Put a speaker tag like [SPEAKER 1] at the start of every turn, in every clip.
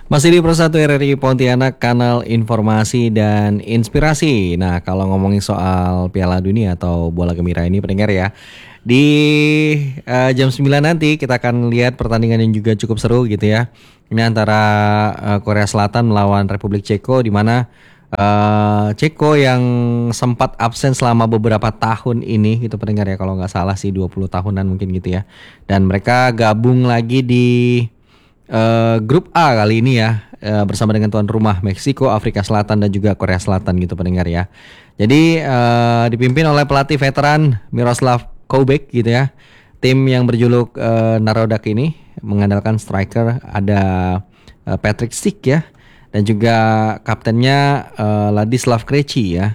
[SPEAKER 1] Masih di Pro 1 RRI Pontianak, kanal informasi dan inspirasi. Nah, kalau ngomongin soal Piala Dunia atau bola gembira ini pendengar ya, di jam 9 nanti kita akan lihat pertandingan yang juga cukup seru gitu ya. Ini antara Korea Selatan melawan Republik Ceko, di mana Ceko yang sempat absen selama beberapa tahun ini gitu pendengar ya, kalau nggak salah sih 20 tahunan mungkin gitu ya. Dan mereka gabung lagi di grup A kali ini ya, bersama dengan tuan rumah Meksiko, Afrika Selatan dan juga Korea Selatan gitu pendengar ya. Jadi dipimpin oleh pelatih veteran Miroslav Koubek gitu ya. Tim yang berjuluk Narodak ini mengandalkan striker ada Patrick Schick ya, dan juga kaptennya Ladislav Krejci ya.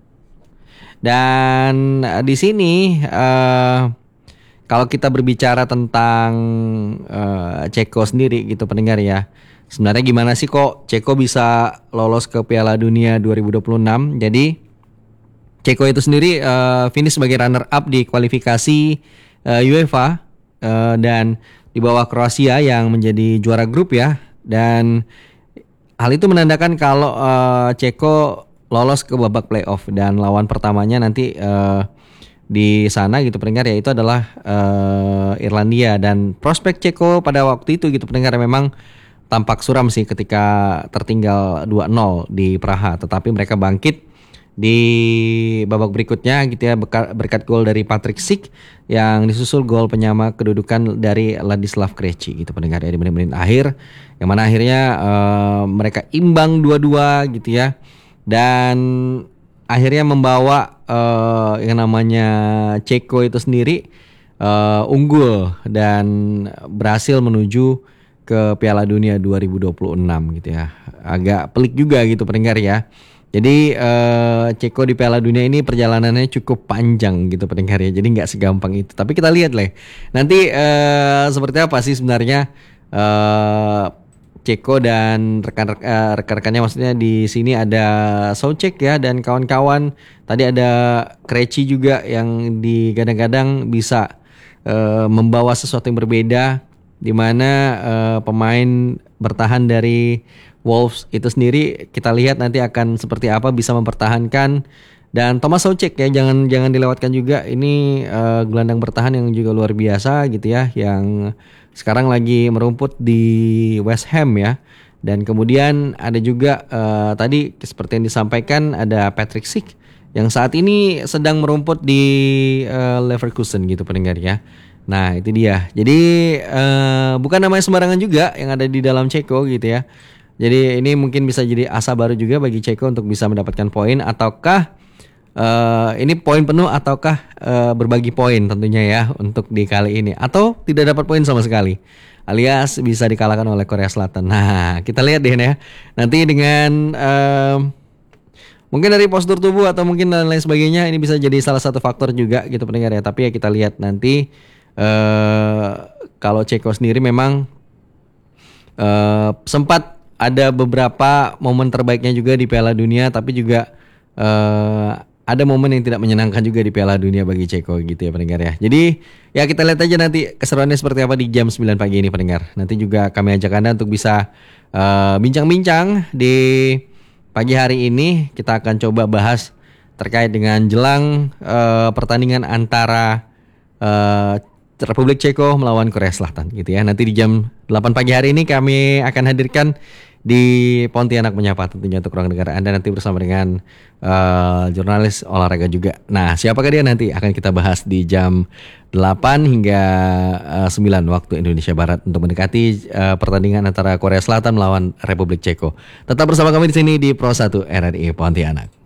[SPEAKER 1] Dan di sini kalau kita berbicara tentang Ceko sendiri gitu pendengar ya, sebenarnya gimana sih kok Ceko bisa lolos ke Piala Dunia 2026? Jadi Ceko itu sendiri finish sebagai runner up di kualifikasi UEFA dan di bawah Kroasia yang menjadi juara grup ya. Dan hal itu menandakan kalau Ceko lolos ke babak playoff, dan lawan pertamanya nanti di sana gitu pendengar ya, itu adalah Irlandia. Dan prospek Ceko pada waktu itu gitu pendengar memang tampak suram sih ketika tertinggal 2-0 di Praha, tetapi mereka bangkit di babak berikutnya gitu ya, berkat gol dari Patrick Schick yang disusul gol penyama kedudukan dari Ladislav Krejci gitu pendengar ya, di menit-menit akhir, yang mana akhirnya mereka imbang 2-2 gitu ya, dan akhirnya membawa yang namanya Ceko itu sendiri unggul dan berhasil menuju ke Piala Dunia 2026 gitu ya. Agak pelik juga gitu pendengar ya. Jadi Ceko di Piala Dunia ini perjalanannya cukup panjang gitu pendengar ya. Jadi nggak segampang itu. Tapi kita lihat lah nanti seperti apa sih sebenarnya Ceko dan rekan-rekannya, maksudnya di sini ada Soucek ya dan kawan-kawan. Tadi ada Krejci juga yang digadang-gadang bisa membawa sesuatu yang berbeda, di mana pemain bertahan dari Wolves itu sendiri kita lihat nanti akan seperti apa, bisa mempertahankan. Dan Thomas Soucek ya, jangan dilewatkan juga, ini gelandang bertahan yang juga luar biasa gitu ya, yang sekarang lagi merumput di West Ham ya. Dan kemudian ada juga tadi seperti yang disampaikan, ada Patrick Schick yang saat ini sedang merumput di Leverkusen gitu pendengar ya. Nah itu dia. Jadi bukan namanya sembarangan juga yang ada di dalam Ceko gitu ya. Jadi ini mungkin bisa jadi asa baru juga bagi Ceko untuk bisa mendapatkan poin, ataukah ini poin penuh ataukah berbagi poin tentunya ya untuk di kali ini, atau tidak dapat poin sama sekali alias bisa dikalahkan oleh Korea Selatan. Nah kita lihat deh ya nanti dengan mungkin dari postur tubuh atau mungkin dan lain sebagainya, ini bisa jadi salah satu faktor juga gitu pendengar ya. Tapi ya kita lihat nanti kalau Ceko sendiri memang sempat ada beberapa momen terbaiknya juga di Piala Dunia, tapi juga ada momen yang tidak menyenangkan juga di Piala Dunia bagi Ceko gitu ya pendengar ya. Jadi ya kita lihat aja nanti keseruannya seperti apa di jam 9 pagi ini pendengar. Nanti juga kami ajak Anda untuk bisa bincang-bincang di pagi hari ini. Kita akan coba bahas terkait dengan jelang pertandingan antara Republik Ceko melawan Korea Selatan gitu ya. Nanti di jam 8 pagi hari ini kami akan hadirkan di Pontianak Menyapa tentunya untuk ruang dengar Anda nanti bersama dengan jurnalis olahraga juga. Nah siapakah dia nanti akan kita bahas di jam 8 hingga 9 waktu Indonesia Barat untuk mendekati pertandingan antara Korea Selatan melawan Republik Ceko. Tetap bersama kami di sini di Pro 1 RRI Pontianak.